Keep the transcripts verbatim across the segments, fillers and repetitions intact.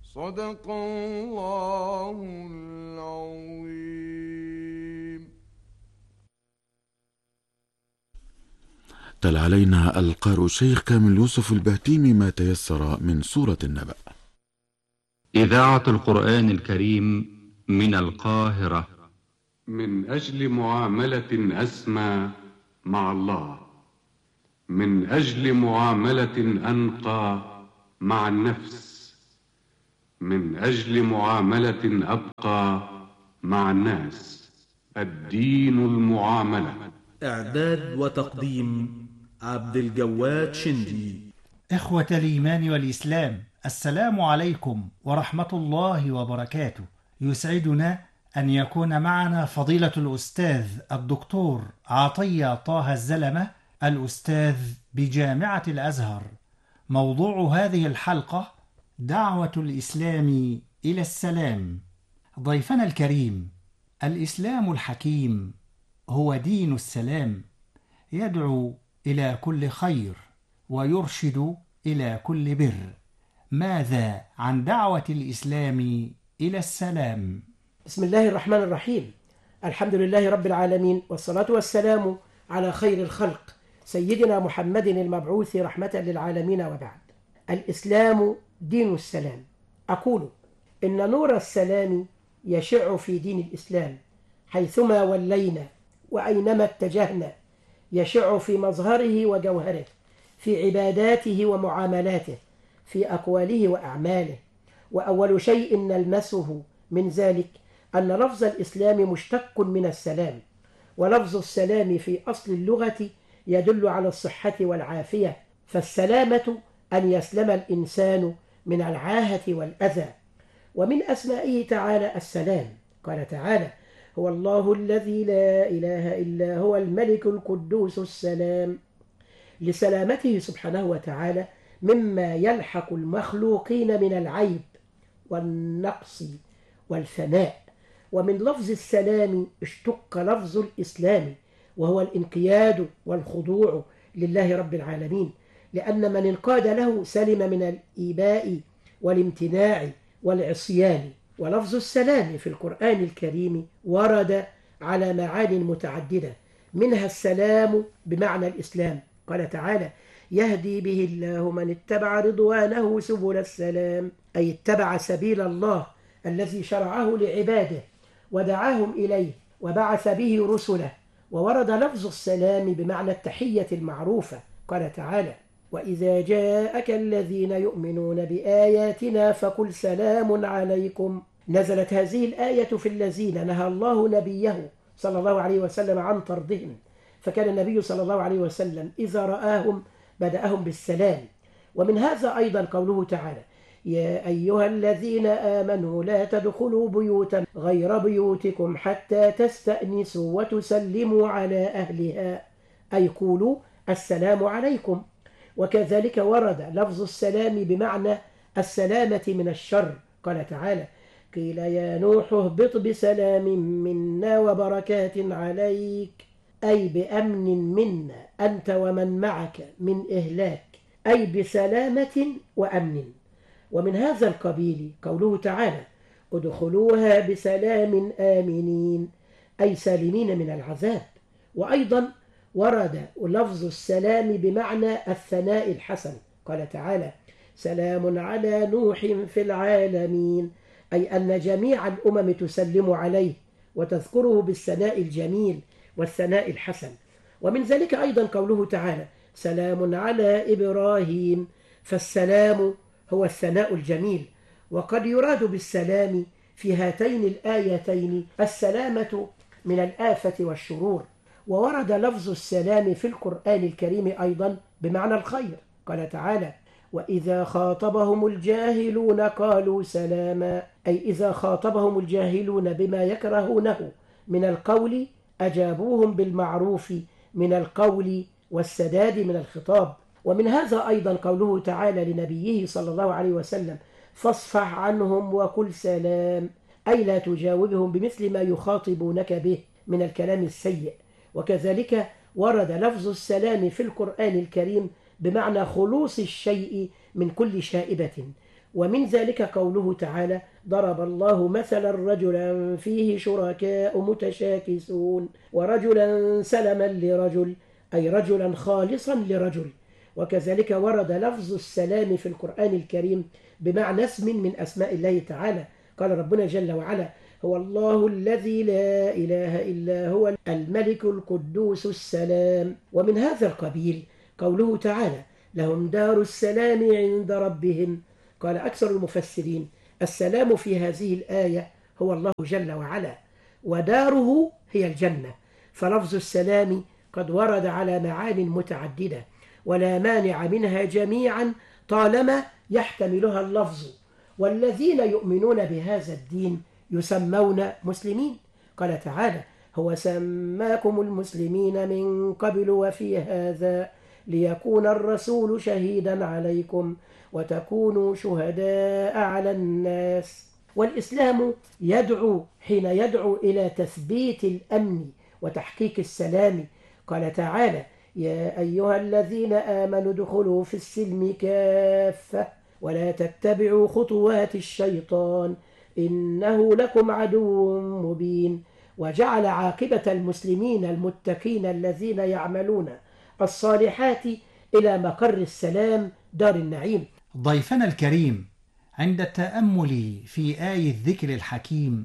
صدق الله العظيم. تلا علينا القارئ الشيخ كامل يوسف البهتيمي ما تيسر من سورة النبأ. إذاعة القرآن الكريم من القاهرة. من أجل معاملة أسمى مع الله، من أجل معاملة أنقى مع النفس، من أجل معاملة أبقى مع الناس. الدين المعاملة. إعداد وتقديم عبد الجواد شندي. إخوة الإيمان والإسلام، السلام عليكم ورحمة الله وبركاته. يسعدنا أن يكون معنا فضيلة الأستاذ الدكتور عطية طه الزلمة، الأستاذ بجامعة الأزهر. موضوع هذه الحلقة دعوة الإسلام إلى السلام. ضيفنا الكريم، الإسلام الحكيم هو دين السلام، يدعو إلى كل خير ويرشد إلى كل بر. ماذا عن دعوة الإسلام إلى السلام؟ بسم الله الرحمن الرحيم. الحمد لله رب العالمين، والصلاة والسلام على خير الخلق سيدنا محمد المبعوث رحمة للعالمين، وبعد. الإسلام دين السلام. أقول إن نور السلام يشع في دين الإسلام، حيثما ولينا وأينما اتجهنا يشع في مظهره وجوهره، في عباداته ومعاملاته، في أقواله وأعماله. وأول شيء نلمسه من ذلك أن لفظ الإسلام مشتق من السلام، ولفظ السلام في أصل اللغة يدل على الصحة والعافية، فالسلامة أن يسلم الإنسان من العاهة والأذى. ومن أسمائه تعالى السلام، قال تعالى: هو الله الذي لا إله إلا هو الملك القدوس السلام، لسلامته سبحانه وتعالى مما يلحق المخلوقين من العيب والنقص والفناء. ومن لفظ السلام اشتق لفظ الإسلام، وهو الانقياد والخضوع لله رب العالمين، لأن من انقاد له سلم من الإيباء والامتناع والعصيان. ولفظ السلام في القرآن الكريم ورد على معاني متعددة، منها السلام بمعنى الإسلام، قال تعالى: يهدي به الله من اتبع رضوانه سبل السلام، أي اتبع سبيل الله الذي شرعه لعباده ودعاهم إليه وبعث به رسله. وورد لفظ السلام بمعنى التحية المعروفة، قال تعالى: وإذا جاءك الذين يؤمنون بآياتنا فقل سلام عليكم. نزلت هذه الآية في الذين نهى الله نبيه صلى الله عليه وسلم عن طردهم، فكان النبي صلى الله عليه وسلم إذا رآهم بدأهم بالسلام. ومن هذا أيضا قوله تعالى: يا أيها الذين آمنوا لا تدخلوا بيوتا غير بيوتكم حتى تستأنسوا وتسلموا على أهلها، أي قولوا السلام عليكم. وكذلك ورد لفظ السلام بمعنى السلامة من الشر، قال تعالى: قيل يا نوح اهبط بسلام منا وبركات عليك، أي بأمن منا أنت ومن معك من إهلاك، أي بسلامة وأمن. ومن هذا القبيل قوله تعالى: ادخلوها بسلام آمنين، أي سالمين من العذاب. وأيضا ورد لفظ السلام بمعنى الثناء الحسن، قال تعالى: سلام على نوح في العالمين، أي أن جميع الأمم تسلم عليه وتذكره بالثناء الجميل والثناء الحسن. ومن ذلك أيضا قوله تعالى: سلام على إبراهيم، فالسلام هو الثناء الجميل. وقد يراد بالسلام في هاتين الآيتين السلامة من الآفة والشرور. وورد لفظ السلام في القرآن الكريم أيضا بمعنى الخير، قال تعالى: وإذا خاطبهم الجاهلون قالوا سلاما، أي إذا خاطبهم الجاهلون بما يكرهونه من القول أجابوهم بالمعروف من القول والسداد من الخطاب. ومن هذا أيضا قوله تعالى لنبيه صلى الله عليه وسلم: فاصفح عنهم وقل سلام، أي لا تجاوبهم بمثل ما يخاطبونك به من الكلام السيء. وكذلك ورد لفظ السلام في القرآن الكريم بمعنى خلوص الشيء من كل شائبة، ومن ذلك قوله تعالى: ضرب الله مثلا رجلا فيه شركاء متشاكسون ورجلا سلما لرجل، أي رجلا خالصا لرجل. وكذلك ورد لفظ السلام في القرآن الكريم بمعنى اسم من أسماء الله تعالى. قال ربنا جل وعلا: هو الله الذي لا إله إلا هو الملك القدوس السلام. ومن هذا القبيل قوله تعالى: لهم دار السلام عند ربهم. قال أكثر المفسرين: السلام في هذه الآية هو الله جل وعلا، وداره هي الجنة، فلفظ السلام قد ورد على معان متعددة ولا مانع منها جميعا طالما يحتملها اللفظ. والذين يؤمنون بهذا الدين يسمون مسلمين. قال تعالى: هو سماكم المسلمين من قبل وفي هذا ليكون الرسول شهيدا عليكم وتكونوا شهداء على الناس. والإسلام يدعو حين يدعو إلى تثبيت الأمن وتحقيق السلام. قال تعالى: يا أيها الذين آمنوا ادخلوا في السلم كافة ولا تتبعوا خطوات الشيطان إنه لكم عدو مبين. وجعل عاقبة المسلمين المتقين الذين يعملون الصالحات إلى مقر السلام دار النعيم. ضيفنا الكريم، عند التأمل في آية الذكر الحكيم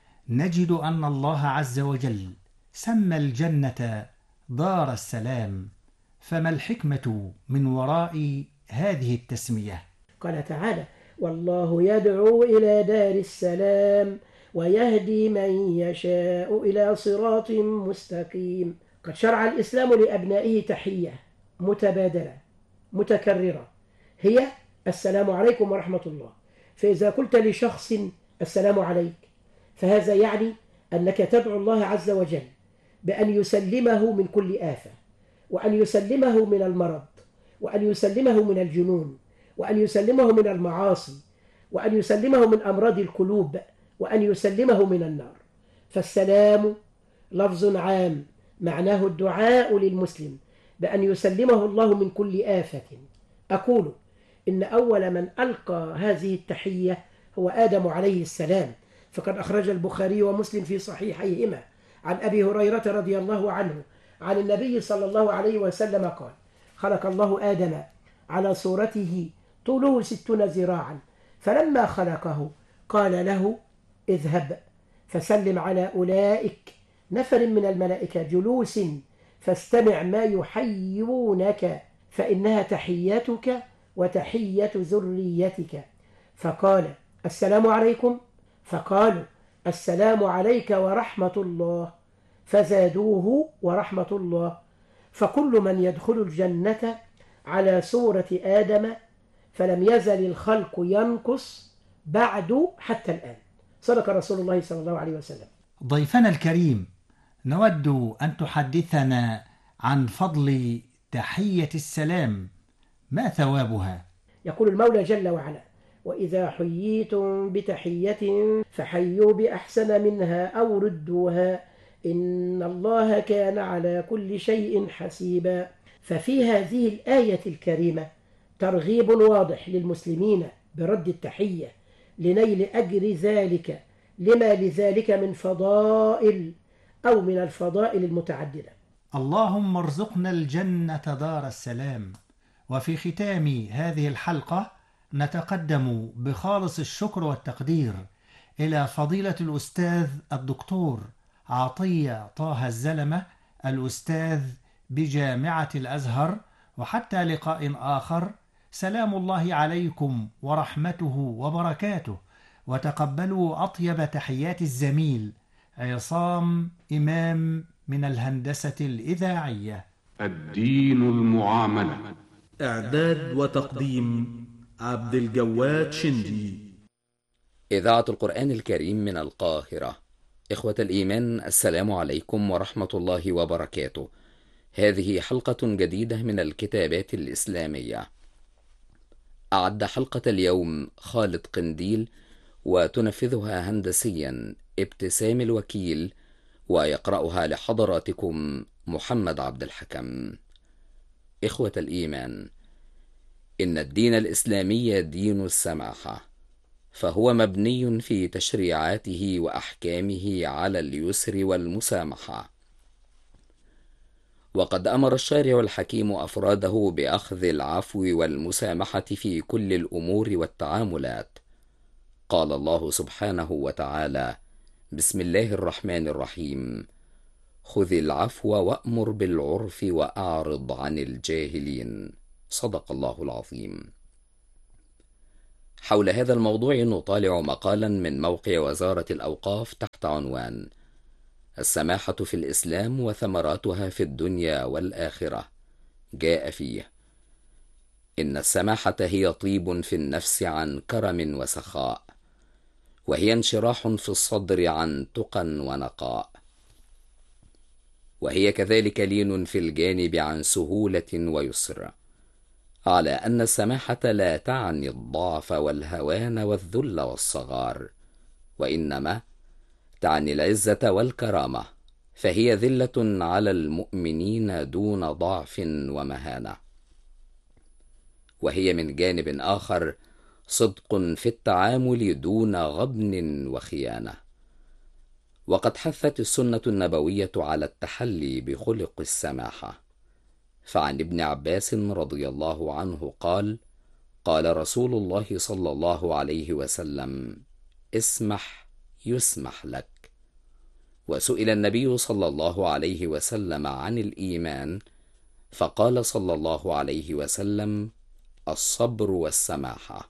نجد أن الله عز وجل سمى الجنة دار السلام، فما الحكمة من وراء هذه التسمية؟ قال تعالى: والله يدعو إلى دار السلام ويهدي من يشاء إلى صراط مستقيم. قد شرع الإسلام لأبنائه تحية متبادلة متكررة، هي السلام عليكم ورحمة الله. فإذا قلت لشخص السلام عليك فهذا يعني أنك تدعو الله عز وجل بأن يسلمه من كل آفة، وأن يسلمه من المرض، وأن يسلمه من الجنون، وأن يسلمه من المعاصي، وأن يسلمه من أمراض القلوب، وأن يسلمه من النار. فالسلام لفظ عام معناه الدعاء للمسلم بأن يسلمه الله من كل آفة. أقول إن أول من ألقى هذه التحية هو آدم عليه السلام، فقد أخرج البخاري ومسلم في صحيحيهما عن أبي هريرة رضي الله عنه عن النبي صلى الله عليه وسلم قال: خلق الله آدم على صورته طوله ستون ذراعا، فلما خلقه قال له: اذهب فسلم على أولئك نفر من الملائكة جلوس فاستمع ما يحيونك فإنها تحيتك وتحية ذريتك. فقال: السلام عليكم، فقالوا: السلام عليك ورحمة الله، فزادوه ورحمة الله. فكل من يدخل الجنة على صورة آدم فلم يزل الخلق ينقص بعد حتى الآن. صدق رسول الله صلى الله عليه وسلم. ضيفنا الكريم، نود أن تحدثنا عن فضل تحية السلام، ما ثوابها؟ يقول المولى جل وعلا: وإذا حييتم بتحية فحيوا بأحسن منها أو ردوها إن الله كان على كل شيء حسيبا. ففي هذه الآية الكريمة ترغيب واضح للمسلمين برد التحية لنيل أجر ذلك لما لذلك من فضائل أو من الفضائل المتعددة. اللهم ارزقنا الجنة دار السلام. وفي ختام هذه الحلقة نتقدم بخالص الشكر والتقدير إلى فضيلة الأستاذ الدكتور عطية طه الزلمة، الأستاذ بجامعة الأزهر. وحتى لقاء آخر، سلام الله عليكم ورحمته وبركاته، وتقبلوا أطيب تحيات الزميل عصام إمام من الهندسة الإذاعية. الدين المعاملة. إعداد وتقديم عبد الجواد شندي. إذاعة القرآن الكريم من القاهرة. إخوة الإيمان، السلام عليكم ورحمة الله وبركاته. هذه حلقة جديدة من الكتابات الإسلامية. أعد حلقة اليوم خالد قنديل، وتنفذها هندسيا ابتسام الوكيل، ويقرأها لحضراتكم محمد عبد الحكم. إخوة الإيمان، إن الدين الإسلامي دين السماحة، فهو مبني في تشريعاته وأحكامه على اليسر والمسامحة. وقد أمر الشارع الحكيم أفراده بأخذ العفو والمسامحة في كل الأمور والتعاملات. قال الله سبحانه وتعالى: بسم الله الرحمن الرحيم: خذ العفو وأمر بالعرف وأعرض عن الجاهلين. صدق الله العظيم. حول هذا الموضوع نطالع مقالا من موقع وزارة الأوقاف تحت عنوان: السماحة في الإسلام وثمراتها في الدنيا والآخرة. جاء فيه: إن السماحة هي طيب في النفس عن كرم وسخاء، وهي انشراح في الصدر عن تقى ونقاء، وهي كذلك لين في الجانب عن سهولة ويسر، على أن السماحة لا تعني الضعف والهوان والذل والصغار، وإنما تعني العزة والكرامة، فهي ذلة على المؤمنين دون ضعف ومهانة. وهي من جانب آخر صدق في التعامل دون غبن وخيانة. وقد حثت السنة النبوية على التحلي بخلق السماحة، فعن ابن عباس رضي الله عنه قال: قال رسول الله صلى الله عليه وسلم: اسمح يسمح لك. وسئل النبي صلى الله عليه وسلم عن الإيمان، فقال صلى الله عليه وسلم: الصبر والسماحة.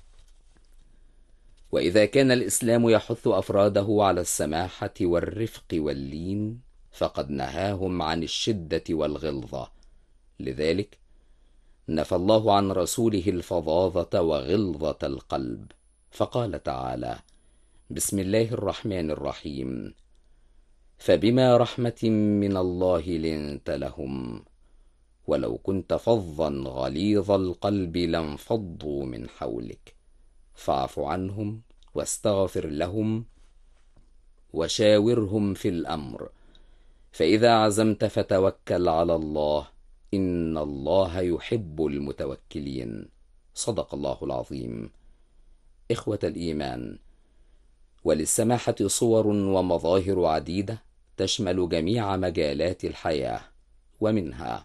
وإذا كان الإسلام يحث أفراده على السماحة والرفق واللين، فقد نهاهم عن الشدة والغلظة. لذلك نفى الله عن رسوله الفظاظة وغلظة القلب، فقال تعالى: بسم الله الرحمن الرحيم: فبما رحمة من الله لنت لهم، ولو كنت فظا غليظ القلب لانفضوا من حولك، فاعف عنهم واستغفر لهم وشاورهم في الأمر، فإذا عزمت فتوكل على الله، إن الله يحب المتوكلين. صدق الله العظيم. إخوة الإيمان، وللسماحة صور ومظاهر عديدة تشمل جميع مجالات الحياة، ومنها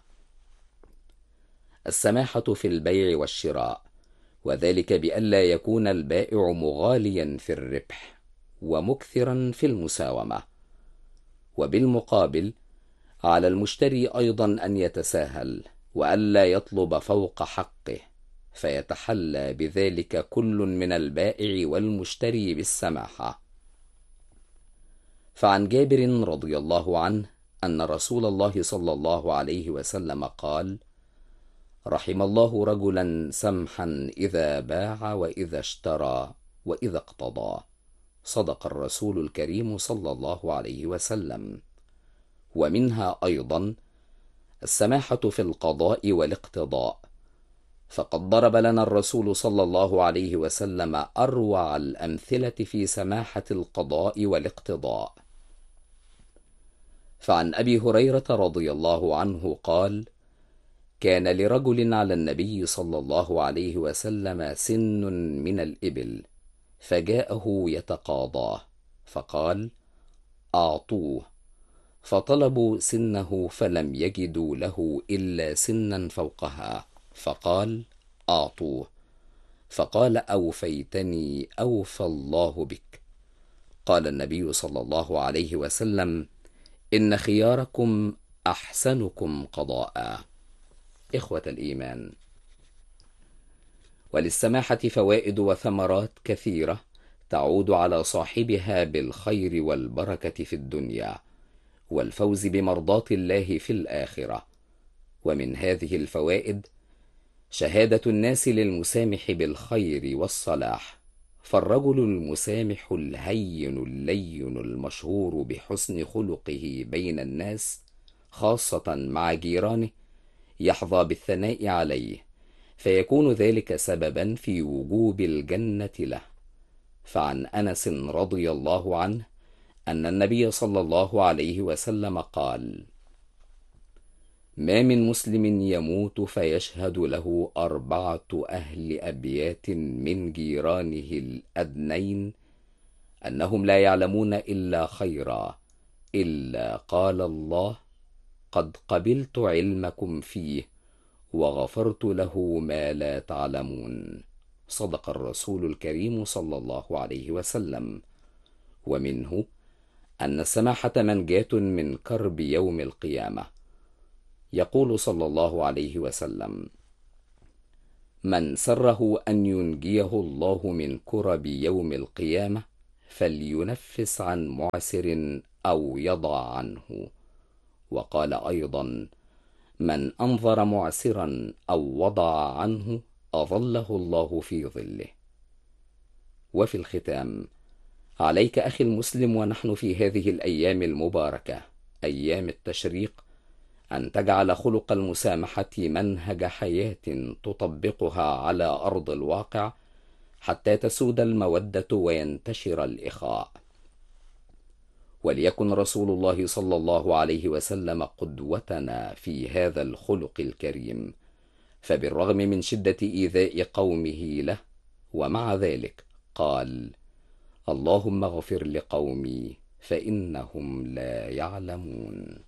السماحة في البيع والشراء، وذلك بألا يكون البائع مغاليا في الربح ومكثرا في المساومة. وبالمقابل على المشتري أيضا أن يتساهل وألا يطلب فوق حقه، فيتحلى بذلك كل من البائع والمشتري بالسماحة. فعن جابر رضي الله عنه أن رسول الله صلى الله عليه وسلم قال: رحم الله رجلا سمحا إذا باع وإذا اشترى وإذا اقتضى. صدق الرسول الكريم صلى الله عليه وسلم. ومنها أيضا السماحة في القضاء والاقتضاء، فقد ضرب لنا الرسول صلى الله عليه وسلم أروع الأمثلة في سماحة القضاء والاقتضاء. فعن أبي هريرة رضي الله عنه قال: كان لرجل على النبي صلى الله عليه وسلم سن من الإبل، فجاءه يتقاضاه، فقال: أعطوه. فطلبوا سنه فلم يجدوا له إلا سنا فوقها، فقال: أعطوه. فقال: أوفيتني أوفى الله بك. قال النبي صلى الله عليه وسلم: إن خياركم أحسنكم قضاء. إخوة الإيمان، وللسماحة فوائد وثمرات كثيرة تعود على صاحبها بالخير والبركة في الدنيا والفوز بمرضاة الله في الآخرة. ومن هذه الفوائد شهادة الناس للمسامح بالخير والصلاح، فالرجل المسامح الهين اللين المشهور بحسن خلقه بين الناس خاصة مع جيرانه يحظى بالثناء عليه، فيكون ذلك سببا في وجوب الجنة له. فعن أنس رضي الله عنه أن النبي صلى الله عليه وسلم قال: ما من مسلم يموت فيشهد له أربعة أهل أبيات من جيرانه الأدنين أنهم لا يعلمون إلا خيرا، إلا قال الله: قد قبلت علمكم فيه وغفرت له ما لا تعلمون. صدق الرسول الكريم صلى الله عليه وسلم. ومنه أن السماحة منجاة من كرب يوم القيامة. يقول صلى الله عليه وسلم: من سره أن ينجيه الله من كرب يوم القيامة فلينفس عن معسر أو يضع عنه. وقال أيضا: من أنظر معسرا أو وضع عنه أظله الله في ظله. وفي الختام، عليك أخي المسلم ونحن في هذه الأيام المباركة أيام التشريق أن تجعل خلق المسامحة منهج حياة تطبقها على أرض الواقع حتى تسود المودة وينتشر الإخاء. وليكن رسول الله صلى الله عليه وسلم قدوتنا في هذا الخلق الكريم، فبالرغم من شدة إيذاء قومه له ومع ذلك قال: اللهم اغفر لقومي فإنهم لا يعلمون.